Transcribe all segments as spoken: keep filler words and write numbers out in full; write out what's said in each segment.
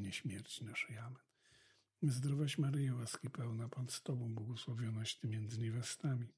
godzinie śmierci naszej. Amen. Zdrowaś Maryjo, łaski pełna, Pan z Tobą, błogosławionaś Ty między niewiastami.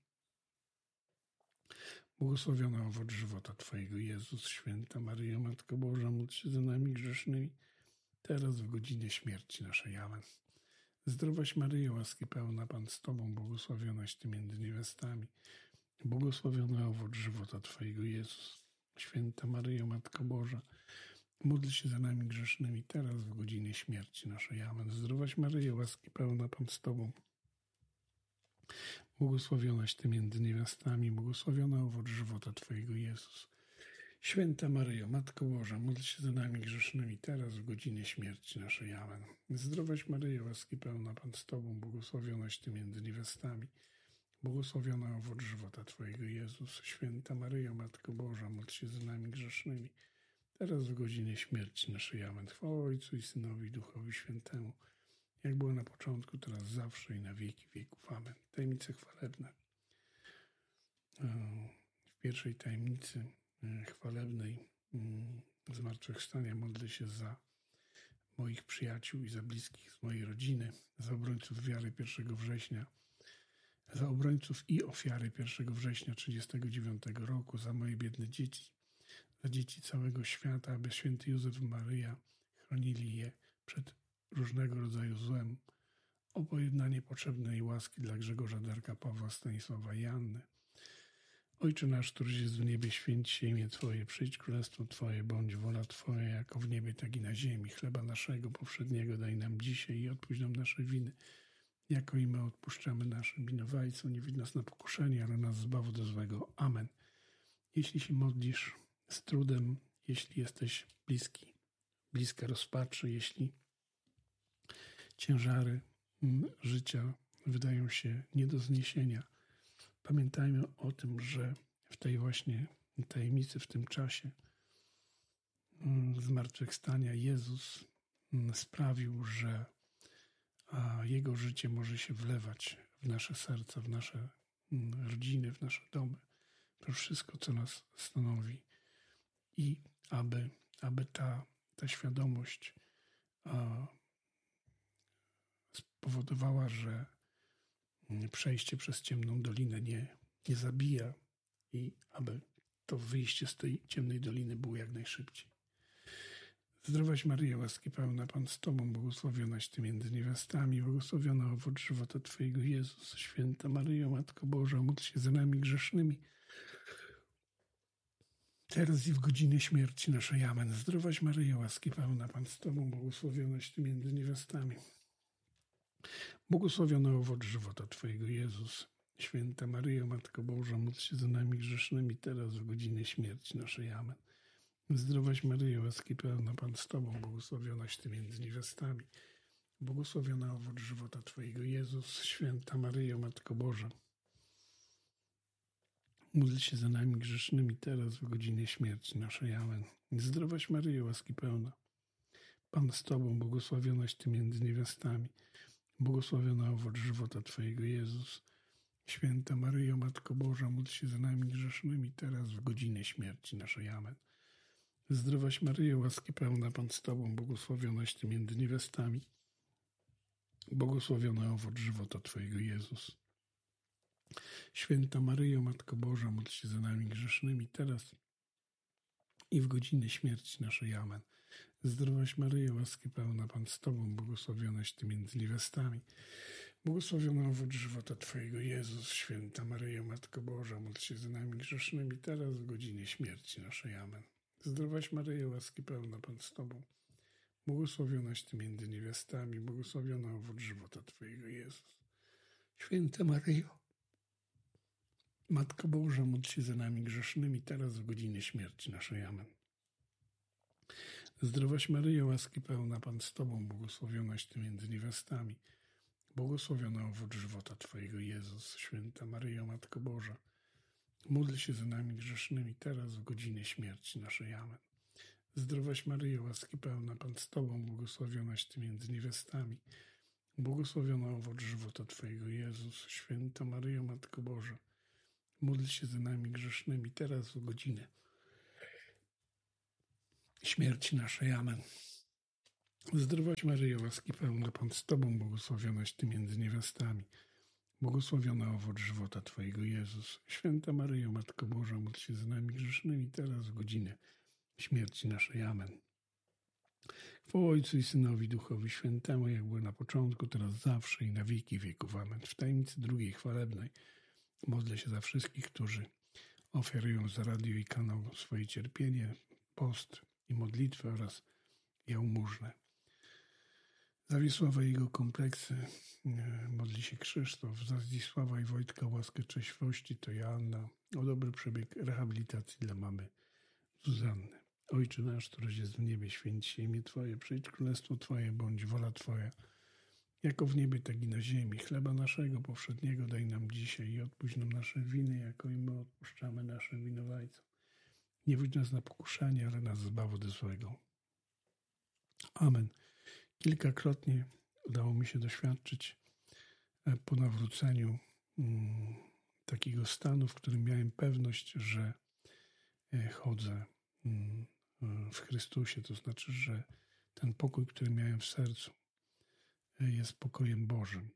Błogosławiona owoc żywota Twojego, Jezus. Święta Maryjo, Matko Boża, módl się za nami grzesznymi, teraz w godzinie śmierci naszej. Amen. Zdrowaś Maryjo, łaski pełna, Pan z Tobą, błogosławionaś Ty między niewiastami. Błogosławiony owoc żywota Twojego, Jezus. Święta Maryjo, Matko Boża, módl się za nami grzesznymi, teraz w godzinie śmierci naszej. Amen. Zdrowaś Maryjo, łaski pełna, Pan z Tobą, błogosławionaś Ty między niewiastami, błogosławiony owoc żywota Twojego, Jezus. Święta Maryjo, Matko Boża, módl się za nami grzesznymi, teraz w godzinie śmierci naszej. Amen. Zdrowaś Maryjo, łaski pełna, Pan z Tobą, błogosławionaś Ty między niewiastami, błogosławiona owoc żywota Twojego, Jezus. Święta Maryjo, Matko Boża, módl się za nami grzesznymi, teraz w godzinie śmierci naszej. Amen. Chwała Ojcu i Synowi, i Duchowi Świętemu, jak było na początku, teraz zawsze i na wieki wieków. Amen. Tajemnice chwalebne. W pierwszej tajemnicy chwalebnej zmartwychwstania modlę się za moich przyjaciół i za bliskich z mojej rodziny, za obrońców wiary pierwszego września, za obrońców i ofiary pierwszego września trzydziestego dziewiątego roku, za moje biedne dzieci, za dzieci całego świata, aby święty Józef i Maryja chronili je przed różnego rodzaju złem, o pojednanie potrzebnej łaski dla Grzegorza, Darka, Pawła, Stanisława i Anny. Ojcze nasz, któryś jest w niebie, święć się imię Twoje, przyjdź królestwo Twoje, bądź wola Twoja, jako w niebie, tak i na ziemi. Chleba naszego powszedniego daj nam dzisiaj i odpuść nam nasze winy, jako i my odpuszczamy naszym winowajcom. Nie widź nas na pokuszenie, ale nas zbaw od złego. Amen. Jeśli się modlisz z trudem, jeśli jesteś bliski, bliska rozpaczy, jeśli ciężary życia wydają się nie do zniesienia, pamiętajmy o tym, że w tej właśnie tajemnicy, w tym czasie zmartwychwstania Jezus sprawił, że Jego życie może się wlewać w nasze serca, w nasze rodziny, w nasze domy, to wszystko, co nas stanowi. I aby, aby ta, ta świadomość a, spowodowała, że przejście przez ciemną dolinę nie, nie zabija i aby to wyjście z tej ciemnej doliny było jak najszybciej. Zdrowaś Maryjo, łaski pełna, Pan z Tobą, błogosławionaś Ty między niewiastami, błogosławiona owoc żywota Twojego, Jezus. Święta Maryjo, Matko Boża, módl się za nami grzesznymi, teraz i w godzinie śmierci naszej. Amen. Zdrowaś Maryjo, łaski pełna, Pan z Tobą, błogosławionaś Ty między niewiastami, błogosławiona owoc żywota Twojego, Jezus. Święta Maryjo, Matko Boża, módl się za nami grzesznymi, teraz w godzinie śmierci naszej. Amen. Zdrowaś Maryjo, łaski pełna, Pan z Tobą, błogosławionaś Ty między niewiastami, błogosławiona owoc żywota Twojego, Jezus. Święta Maryjo, Matko Boża, módl się za nami grzesznymi, teraz w godzinie śmierci naszej. Amen. Zdrowaś Maryjo, łaski pełna, Pan z Tobą, błogosławionaś Ty między niewiastami, błogosławiona owoc żywota Twojego, Jezus. Święta Maryjo, Matko Boża, módl się za nami grzesznymi, teraz w godzinie śmierci naszej. Amen. Zdrowaś Maryjo, łaski pełna, Pan z Tobą, błogosławionaś Ty między niewiastami, błogosławiona owoc żywota Twojego, Jezus. Święta Maryjo, Matko Boża, módl się za nami grzesznymi, teraz i w godzinę śmierci naszej. Amen. Zdrowaś Maryjo, łaski pełna, Pan z Tobą, błogosławionaś Ty między niewiastami, błogosławiona owoc żywota Twojego, Jezus. Święta Maryjo, Matko Boża, módl się za nami grzesznymi, teraz w godzinie śmierci naszej. Amen. Zdrowaś Maryjo, łaski pełna, Pan z Tobą, błogosławionaś Ty między niewiastami, błogosławiona owoc żywota Twojego, Jezus. Święta Maryjo, Matko Boża, módl się za nami grzesznymi, teraz w godzinie śmierci naszej. Amen. Zdrowaś Maryjo, łaski pełna, Pan z Tobą, błogosławionaś Ty między niewiastami, błogosławiona owoc żywota Twojego, Jezus. Święta Maryjo, Matko Boża, módl się za nami grzesznymi, teraz w godzinie śmierci naszej. Amen. Zdrowaś Maryjo, łaski pełna, Pan z Tobą, błogosławionaś Ty między niewiastami, błogosławiona owoc żywota Twojego, Jezus. Święta Maryjo, Matko Boża, módl się za nami grzesznymi, teraz w godzinę śmierci naszej. Amen. Zdrowaś Maryjo, łaski pełna, Pan z Tobą, błogosławionaś Ty między niewiastami. Błogosławiona owoc żywota Twojego, Jezus. Święta Maryjo, Matko Boża, módl się za nami grzesznymi, teraz w godzinę śmierci naszej. Amen. Chwała Ojcu i Synowi, Duchowi Świętemu, jak było na początku, teraz zawsze i na wieki wieków. Amen. W tajemnicy drugiej chwalebnej modlę się za wszystkich, którzy ofiarują za radio i kanał swoje cierpienie, post i modlitwę oraz jałmużnę. Za Wiesława i jego kompleksy modli się Krzysztof, za Zdzisława i Wojtka łaskę trzeźwości to Joanna, o dobry przebieg rehabilitacji dla mamy Zuzanny. Ojcze nasz, któryś jest w niebie, święć się imię Twoje, przyjdź królestwo Twoje, bądź wola Twoja, jako w niebie, tak i na ziemi. Chleba naszego powszedniego daj nam dzisiaj i odpuść nam nasze winy, jako i my odpuszczamy naszym winowajcom. Nie wódź nas na pokuszenie, ale nas zbaw od złego. Amen. Kilkakrotnie udało mi się doświadczyć po nawróceniu um, takiego stanu, w którym miałem pewność, że chodzę um, w Chrystusie. To znaczy, że ten pokój, który miałem w sercu, jest pokojem Bożym.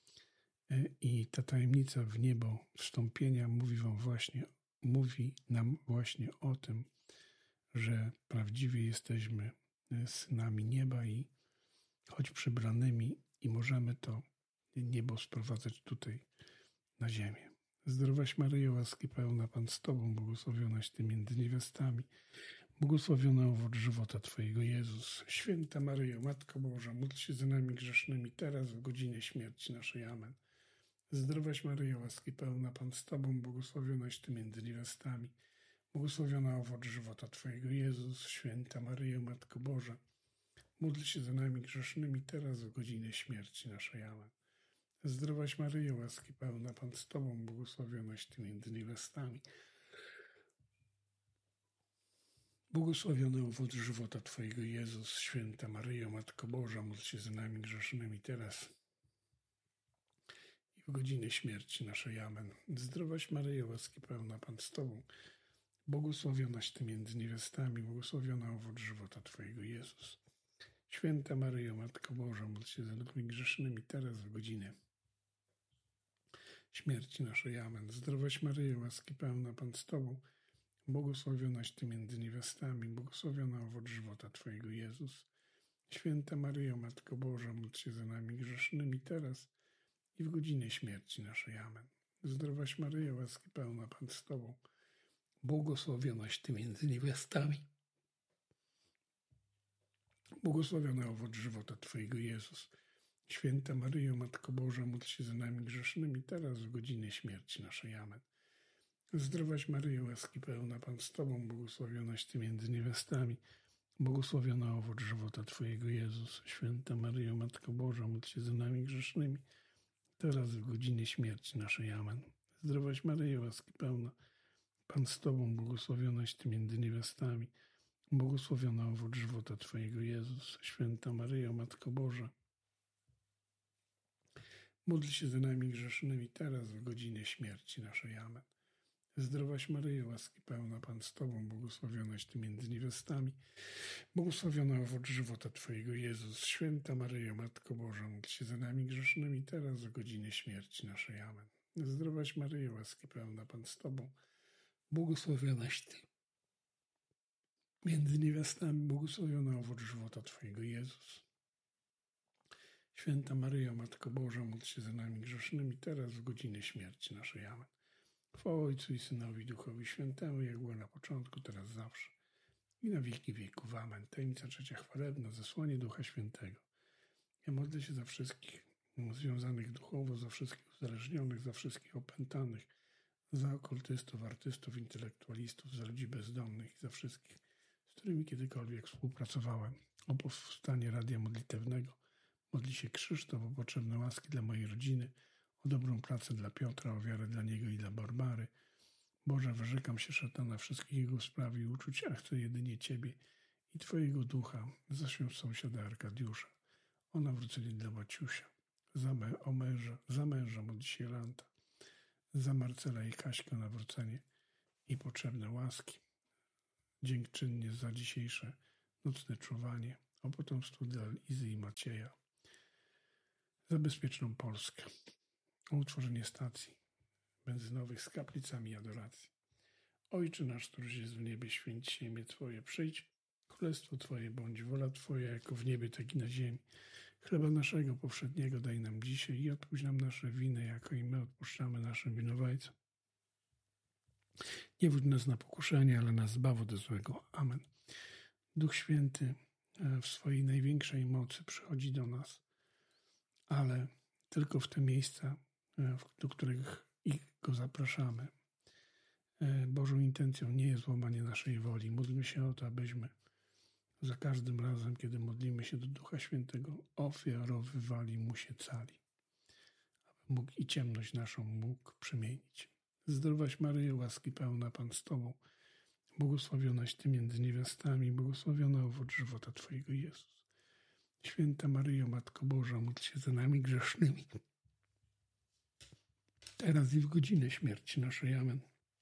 I ta tajemnica w niebo wstąpienia mówi wam właśnie, mówi nam właśnie o tym, że prawdziwie jesteśmy synami nieba i choć przybranymi i możemy to niebo sprowadzać tutaj na ziemię. Zdrowaś Maryjo, łaski pełna, Pan z Tobą, błogosławionaś Ty między niewiastami, błogosławiona owoc żywota Twojego, Jezus. Święta Maryjo, Matko Boża, módl się za nami grzesznymi, teraz w godzinie śmierci naszej. Amen. Zdrowaś Maryjo, łaski pełna, Pan z Tobą, błogosławionaś Ty między niewiastami, błogosławiona owoc żywota Twojego, Jezus. Święta Maryjo, Matko Boża, módl się za nami grzesznymi, teraz w godzinie śmierci naszej. Amen. Zdrowaś Maryjo, łaski pełna, Pan z Tobą, błogosławionaś Ty między niewiastami, błogosławiony owoc żywota Twojego, Jezus. Święta Maryjo, Matko Boża, módl się za nami grzesznymi, teraz i w godzinę śmierci naszej. Amen. Zdrowaś Maryjo, łaski pełna, Pan z Tobą, błogosławionaś Ty między niewiastami, błogosławiona owoc żywota Twojego, Jezus. Święta Maryjo, Matko Boża, módl się za nami grzesznymi, teraz w godzinę śmierci naszej. Amen. Zdrowaś Maryjo, łaski pełna, Pan z Tobą, błogosławionaś Ty między niewiastami, błogosławiona owoc żywota Twojego, Jezus. Święta Maryjo, Matko Boża, módl się za nami grzesznymi, teraz i w godzinie śmierci naszej. Amen. Zdrowaś Maryjo, łaski pełna, Pan z Tobą, błogosławionaś Ty między niewiastami, błogosławiona owoc żywota Twojego, Jezus. Święta Maryjo, Matko Boża, módl się za nami grzesznymi, teraz w godzinie śmierci naszej. Amen. Zdrowaś Maryjo, łaski pełna, Pan z Tobą, błogosławionaś Ty między niewiastami, błogosławiona owoc żywota Twojego, Jezus. Święta Maryjo, Matko Boża, módl się za nami grzesznymi, teraz w godzinie śmierci naszej. Amen. Zdrowaś Maryjo, łaski pełna, Pan z Tobą, błogosławionaś Ty między niewiastami, błogosławiona owoc żywota Twojego, Jezus. Święta Maryjo, Matko Boża, módl się za nami grzesznymi, teraz w godzinie śmierci naszej. Amen. Zdrowaś Maryjo, łaski pełna, Pan z Tobą, błogosławionaś Ty między niewiastami, błogosławiona owoc żywota Twojego, Jezus. Święta Maryjo, Matko Boża, módl się za nami grzesznymi, teraz w godzinie śmierci naszej. Amen. Zdrowaś Maryjo, łaski pełna, Pan z Tobą, błogosławionaś Ty między niewiastami, błogosławiona owoc żywota Twojego, Jezus. Święta Maryjo, Matko Boża, módl się za nami grzesznymi, teraz w godzinie śmierci naszej. Amen. Chwała Ojcu i Synowi, Duchowi Świętemu, jak było na początku, teraz zawsze i na wieki wieków. Amen. Tajemnica trzecia chwalebna, zesłanie Ducha Świętego. Ja modlę się za wszystkich związanych duchowo, za wszystkich uzależnionych, za wszystkich opętanych, za okultystów, artystów, intelektualistów, za ludzi bezdomnych i za wszystkich, z którymi kiedykolwiek współpracowałem. O powstanie Radia Modlitewnego modli się Krzysztof, o potrzebne łaski dla mojej rodziny, o dobrą pracę dla Piotra, o wiarę dla niego i dla Barbary. Boże, wyrzekam się szatana wszystkich jego spraw i uczuć, a chcę jedynie Ciebie i Twojego ducha, za sąsiada Arkadiusza, o nawrócenie dla Maciusia, za, me, o męża, za męża modli się Jolanta, za Marcela i Kaśkę o nawrócenie i potrzebne łaski. Dziękczynnie za dzisiejsze nocne czuwanie, o potomstwo dla Izy i Macieja, za bezpieczną Polskę, o utworzenie stacji benzynowych z kaplicami adoracji. Ojcze nasz, któryś jest w niebie, święć się imię Twoje, przyjdź, królestwo Twoje bądź, wola Twoja jako w niebie, tak i na ziemi. Chleba naszego powszedniego daj nam dzisiaj i odpuść nam nasze winy, jako i my odpuszczamy naszym winowajcom. Nie wódź nas na pokuszenie, ale nas zbaw od złego. Amen. Duch Święty w swojej największej mocy przychodzi do nas, ale tylko w te miejsca, do których Go zapraszamy. Bożą intencją nie jest łamanie naszej woli. Módlmy się o to, abyśmy za każdym razem, kiedy modlimy się do Ducha Świętego, ofiarowywali Mu się cali, aby mógł i ciemność naszą mógł przemienić. Zdrowaś Maryjo, łaski pełna, Pan z Tobą, błogosławionaś Ty między niewiastami, błogosławiony owoc żywota Twojego, Jezus. Święta Maryjo, Matko Boża, módl się za nami grzesznymi, teraz i w godzinę śmierci naszej. Amen.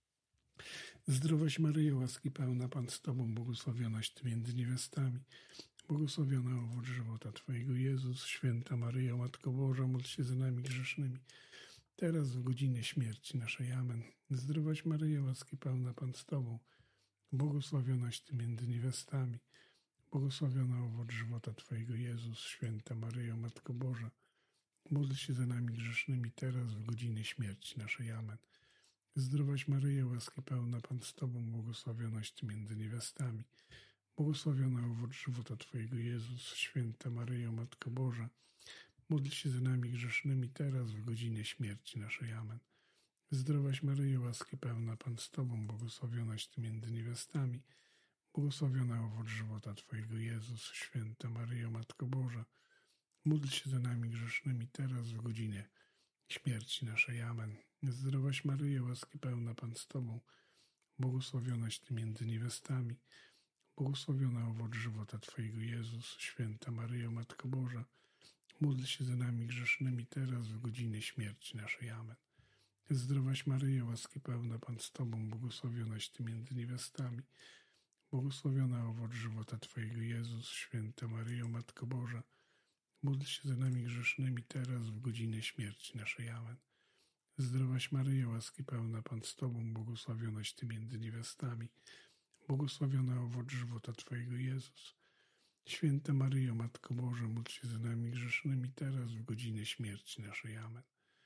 Zdrowaś Maryjo, łaski pełna, Pan z Tobą, błogosławionaś Ty między niewiastami, błogosławiony owoc żywota Twojego, Jezus. Święta Maryjo, Matko Boża, módl się za nami grzesznymi, teraz w godzinę śmierci naszej. Amen. Zdrowaś Maryjo, łaski pełna, Pan z Tobą, błogosławionaś Ty między niewiastami, błogosławiony owoc żywota Twojego, Jezus. Święta Maryjo, Matko Boża, módl się za nami grzesznymi, teraz w godzinę śmierci naszej. Amen. Zdrowaś Maryjo, łaski pełna, Pan z Tobą, błogosławionaś Ty między niewiastami, błogosławiony owoc żywota Twojego, Jezus. Święta Maryjo, Matko Boża, módl się za nami grzesznymi, teraz w godzinę śmierci naszej. Amen. Zdrowaś Maryjo, łaski pełna, Pan z Tobą, błogosławionaś Ty między niewiastami, błogosławiony owoc żywota Twojego, Jezus. Święta Maryjo, Matko Boża, módl się za nami grzesznymi, teraz w godzinę śmierci naszej. Amen. Zdrowaś Maryjo, łaski pełna, Pan z Tobą, błogosławionaś Ty między niewiastami, błogosławiony owoc żywota Twojego, Jezus. Święta Maryjo, Matko Boża, módl się za nami grzesznymi, teraz w godzinę śmierci naszej. Amen. Zdrowaś Maryjo, łaski pełna, Pan z Tobą, błogosławionaś Ty między niewiastami, błogosławiony owoc żywota Twojego, Jezus. Święta Maryjo, Matko Boża, módl się za nami grzesznymi, teraz w godzinę śmierci naszej. Amen. Zdrowaś Maryjo, łaski pełna, Pan z Tobą, błogosławionaś Ty między niewiastami, błogosławiony owoc żywota Twojego, Jezus. Święta Maryjo, Matko Boża, módl się za nami grzesznymi, teraz w godzinę śmierci naszej. Amen.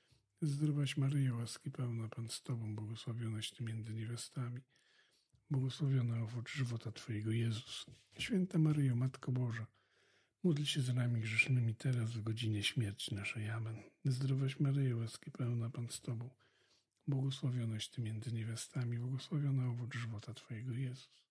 Zdrowaś Maryjo, łaski pełna, Pan z Tobą, błogosławionaś Ty między niewiastami, błogosławiony owoc żywota Twojego, Jezus. Święta Maryjo, Matko Boża, módl się za nami grzesznymi, teraz w godzinie śmierci naszej. Amen. Zdrowaś Maryjo, łaski pełna, Pan z Tobą, błogosławionaś Ty między niewiastami, błogosławiony owoc żywota Twojego, Jezus.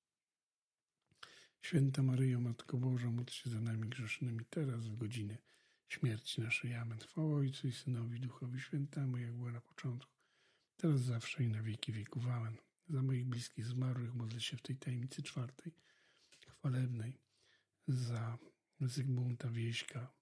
Święta Maryjo, Matko Boża, módl się za nami grzesznymi, teraz w godzinę śmierci naszej. Amen. Chwała Ojcu i Synowi, Duchowi Świętemu, jak było na początku, teraz zawsze i na wieki wieków. Amen. Za moich bliskich zmarłych modlę się w tej tajemnicy czwartej, chwalebnej, za Zygmunta, Wieśka,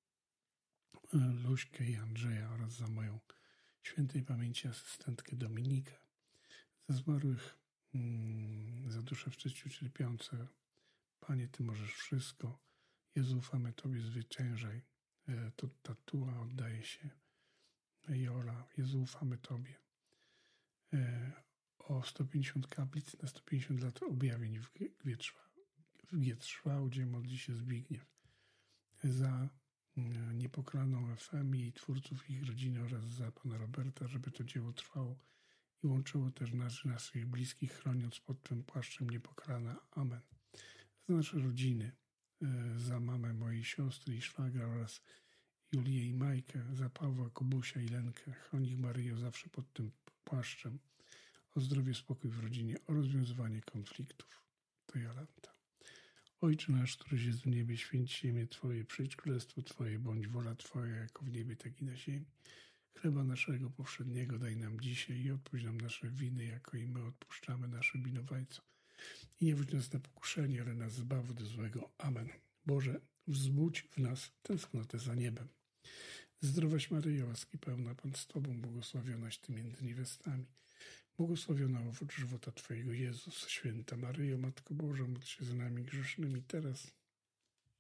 Luśkę i Andrzeja oraz za moją świętej pamięci asystentkę Dominikę, za zmarłych, mm, za dusze w życiu cierpiące. Panie, Ty możesz wszystko. Jezu, ufamy Tobie, zwyciężaj. E, to tatua oddaje się Jola. Jezu, ufamy Tobie. E, o sto pięćdziesiąt kaplic na sto pięćdziesiąt lat objawień w Gietrzwałdzie modli się Zbigniew. Za Niepokalaną F M i twórców ich rodziny oraz za Pana Roberta, żeby to dzieło trwało i łączyło też nas, naszych bliskich, chroniąc pod tym płaszczem Niepokalana. Amen. Za nasze rodziny, za mamę mojej siostry i szwagra oraz Julię i Majkę, za Pawła, Kubusia i Lenkę. Chroń ich, Maryjo, zawsze pod tym płaszczem. O zdrowie, spokój w rodzinie, o rozwiązywanie konfliktów. To Jolanta. Ojcze nasz, któryś jest w niebie, święć się imię Twoje, przyjdź królestwo Twoje, bądź wola Twoja, jako w niebie, tak i na ziemi. Chleba naszego powszedniego daj nam dzisiaj i odpuść nam nasze winy, jako i my odpuszczamy naszym winowajcom. I nie wódź nas na pokuszenie, ale nas zbaw od złego. Amen. Boże, wzbudź w nas tęsknotę za niebem. Zdrowaś Maryjo, łaski pełna, Pan z Tobą, błogosławionaś Ty między niewiastami, błogosławiona owoc żywota Twojego, Jezus. Święta Maryjo, Matko Boża, módl się za nami grzesznymi teraz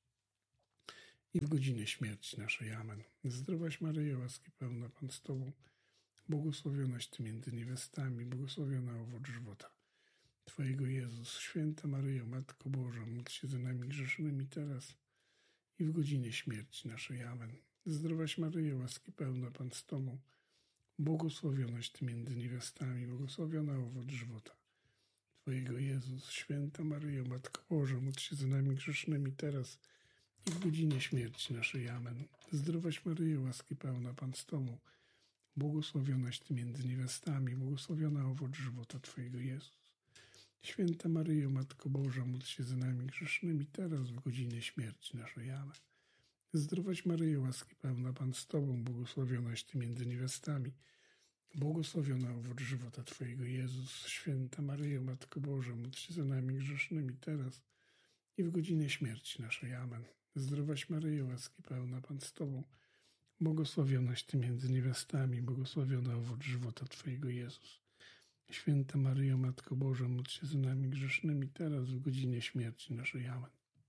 i w godzinę śmierci naszej. Amen. Zdrowaś Maryjo, łaski pełna, Pan z Tobą, błogosławionaś Ty między niewiastami, błogosławiona owoc żywota Twojego Jezus. Święta Maryjo, Matko Boża, módl się za nami grzesznymi teraz i w godzinę śmierci naszej. Amen. Zdrowaś Maryjo, łaski pełna, Pan z Tobą, błogosławionaś Ty między niewiastami, błogosławiona owoc żywota Twojego Jezus. Święta Maryjo, Matko Boża, módl się za nami grzesznymi teraz i w godzinę śmierci naszej. Amen. Zdrowaś Maryjo, łaski pełna, Pan z Tobą, błogosławionaś Ty między niewiastami, błogosławiona owoc żywota Twojego Jezus. Święta Maryjo, Matko Boża, módl się za nami grzesznymi teraz w godzinę śmierci naszej. Amen. Zdrowaś Maryjo, łaski pełna, Pan z Tobą, błogosławionaś Ty między niewiastami, błogosławiona owoc żywota Twojego Jezus. Święta Maryjo, Matko Boża, módl się za nami grzesznymi teraz i w godzinę śmierci naszej. Amen. Zdrowaś Maryjo, łaski pełna, Pan z Tobą, błogosławionaś Ty między niewiastami, błogosławiona owoc żywota Twojego Jezus. Święta Maryjo, Matko Boża, módl się za nami grzesznymi teraz w godzinę śmierci naszej. Amen.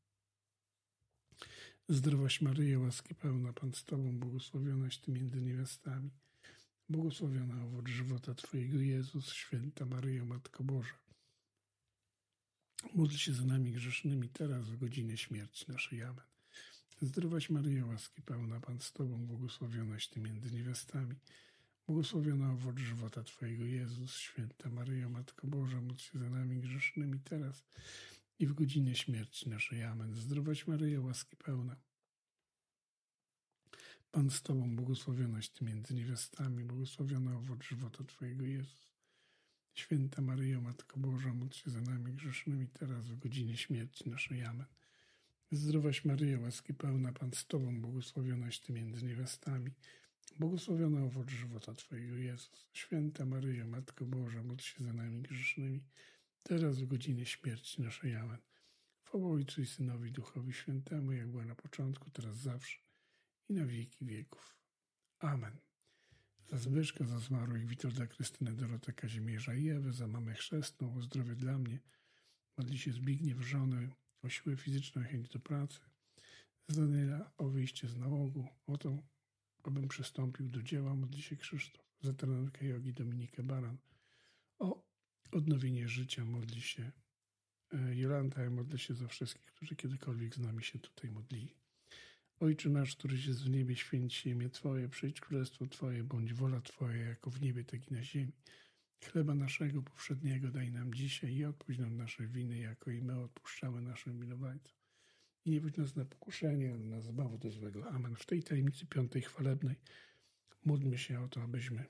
Zdrowaś Maryjo, łaski pełna, Pan z Tobą, błogosławionaś Ty między niewiastami, błogosławiona owoc żywota Twojego Jezus. Święta Maryjo, Matko Boża, módl się za nami grzesznymi teraz w godzinę śmierci naszej. Amen. Zdrowaś Maryjo, łaski pełna, Pan z Tobą, błogosławionaś Ty między niewiastami, błogosławiona owoc żywota Twojego Jezus. Święta Maryjo, Matko Boża, módl się za nami grzesznymi teraz i w godzinę śmierci naszej. Amen. Zdrowaś Maryjo, łaski pełna, Pan z Tobą, błogosławionaś Ty między niewiastami, błogosławiona owoc żywota Twojego Jezus. Święta Maryjo, Matko Boża, módl się za nami grzesznymi teraz w godzinę śmierci naszej. Amen. Zdrowaś Maryjo, łaski pełna, Pan z Tobą, błogosławionaś Ty między niewiastami, błogosławiona owoc żywota Twojego Jezus. Święta Maryjo, Matko Boża, módl się za nami grzesznymi teraz w godzinę śmierci naszej. Amen. Chwała Ojcu i Synowi, Duchowi Świętemu, jak była na początku, teraz zawsze i na wieki wieków. Amen. Za Zbyszka, za zmarłych Witolda, Krystynę, Dorotę, Kazimierza i Ewę, za mamę chrzestną, o zdrowie dla mnie. Modli się Zbigniew, żonę, o siłę fizyczną i chęć do pracy. Za Daniela, o wyjście z nałogu, o to, abym przystąpił do dzieła. Modli się Krzysztof. Za trenerkę jogi Dominikę Baran, o odnowienie życia. Modli się Jolanta. Ja modlę się za wszystkich, którzy kiedykolwiek z nami się tutaj modlili. Ojcze nasz, któryś jest w niebie, święć się imię Twoje, przyjdź królestwo Twoje, bądź wola Twoja, jako w niebie, tak i na ziemi. Chleba naszego powszedniego daj nam dzisiaj i odpuść nam nasze winy, jako i my odpuszczamy naszym winowajcom. I nie wódź nas na pokuszenie, ale nas zbaw od złego. Amen. W tej tajemnicy piątej chwalebnej módlmy się o to, abyśmy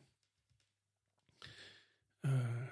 e,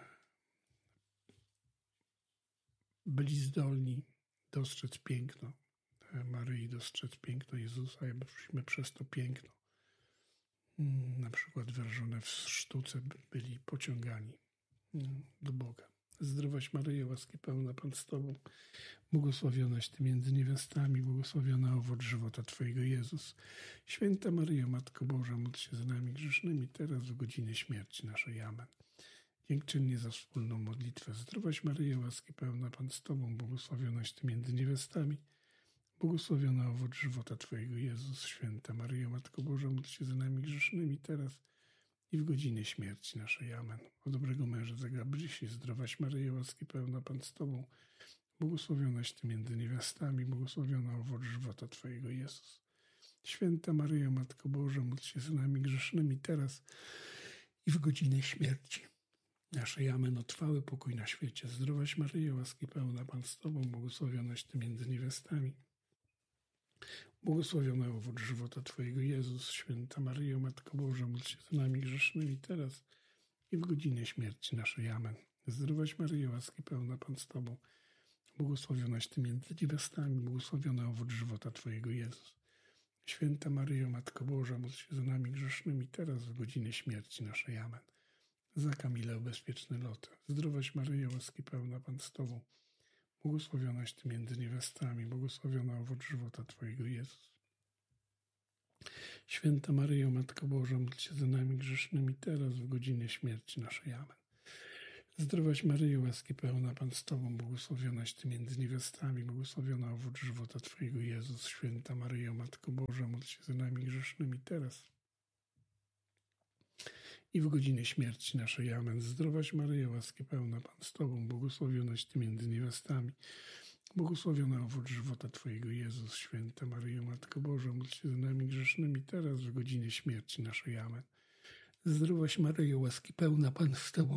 byli zdolni dostrzec piękno Maryi, dostrzec piękno Jezusa, abyśmy przez to piękno, na przykład wyrażone w sztuce, byli pociągani do Boga. Zdrowaś Maryjo, łaski pełna, Pan z Tobą, błogosławionaś Ty między niewiastami, błogosławiona owoc żywota Twojego Jezus. Święta Maryjo, Matko Boża, módl się za nami grzesznymi teraz w godzinę śmierci naszej. Amen. Dziękczynnie za wspólną modlitwę. Zdrowaś Maryjo, łaski pełna, Pan z Tobą, błogosławionaś Ty między niewiastami, błogosławiona owoc żywota Twojego Jezus. Święta Maryjo, Matko Boża, módl się za nami grzesznymi teraz i w godzinę śmierci naszej. Amen. O dobrego męża zagabrzy się. Zdrowaś Maryjo, łaski pełna, Pan z Tobą, błogosławionaś Ty między niewiastami, błogosławiona owoc żywota Twojego Jezus. Święta Maryjo, Matko Boża, módl się za nami grzesznymi teraz i w godzinę śmierci naszej. Amen. O trwały pokój na świecie. Zdrowaś Maryjo, łaski pełna, Pan z Tobą, błogosławionaś Ty między niewiastami, błogosławiona owoc żywota Twojego Jezus. Święta Maryjo, Matko Boża, módl się za nami grzesznymi teraz i w godzinę śmierci naszej. Amen. Zdrowaś Maryjo, łaski pełna, Pan z Tobą, błogosławionaś Ty między niewiastami, błogosławiona owoc żywota Twojego Jezus. Święta Maryjo, Matko Boża, módl się za nami grzesznymi teraz w godzinę śmierci naszej. Amen. Za Kamilę o bezpieczny lot. Zdrowaś Maryjo, łaski pełna, Pan z Tobą, błogosławionaś Ty między niewiastami, błogosławiona owoc żywota Twojego Jezus. Święta Maryjo, Matko Boża, módl się za nami grzesznymi teraz w godzinę śmierci naszej. Amen. Zdrowaś Maryjo, łaski pełna, Pan z Tobą, błogosławionaś Ty między niewiastami, błogosławiona owoc żywota Twojego, Jezus. Święta Maryjo, Matko Boża, módl się za nami grzesznymi teraz i w godzinę śmierci naszej. Amen. Zdrowaś Maryjo, łaski pełna, Pan z Tobą, błogosławionaś Ty między niewiastami, błogosławiona owoc żywota Twojego, Jezus. Święta Maryjo, Matko Boża, módl się za nami grzesznymi teraz w godzinę śmierci naszej. Amen. Zdrowaś Maryjo, łaski pełna, Pan z Tobą,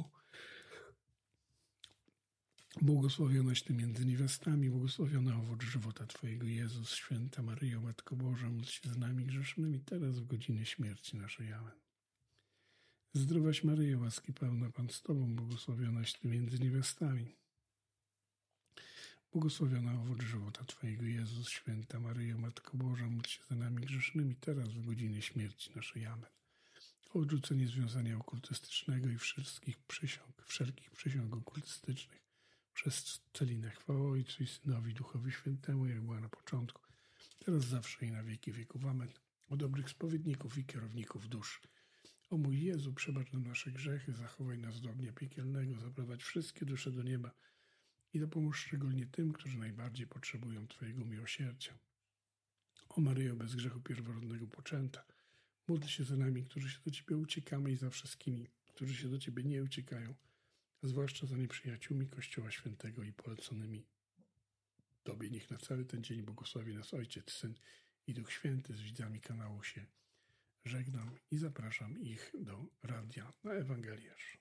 błogosławionaś Ty między niewiastami, błogosławiona owoc żywota Twojego, Jezus. Święta Maryjo, Matko Boża, módl się za nami grzesznymi teraz w godzinę śmierci naszej. Amen. Zdrowaś Maryjo, łaski pełna, Pan z Tobą, błogosławionaś Ty między niewiastami, błogosławiona owoc żywota Twojego, Jezus. Święta Maryjo, Matko Boża, módl się za nami grzesznymi teraz w godzinę śmierci naszej. Amen. O odrzucenie związania okultystycznego i wszystkich przysiąg, wszelkich przysiąg okultystycznych przez Celinę. Chwała Ojcu i Synowi, Duchowi Świętemu, jak była na początku, teraz, zawsze i na wieki wieków. Amen. O dobrych spowiedników i kierowników dusz. O mój Jezu, przebacz nam nasze grzechy, zachowaj nas do ognia piekielnego, zaprowadź wszystkie dusze do nieba i dopomóż szczególnie tym, którzy najbardziej potrzebują Twojego miłosierdzia. O Maryjo, bez grzechu pierworodnego poczęta, módl się za nami, którzy się do Ciebie uciekamy, i za wszystkimi, którzy się do Ciebie nie uciekają, a zwłaszcza za nieprzyjaciółmi Kościoła Świętego i poleconymi Tobie. Niech na cały ten dzień błogosławi nas Ojciec, Syn i Duch Święty. Z widzami kanału się żegnam i zapraszam ich do radia na Ewangeliarz.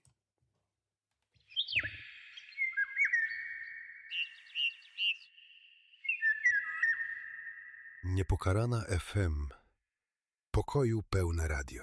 Niepokalana F M. Pokoju pełne radio.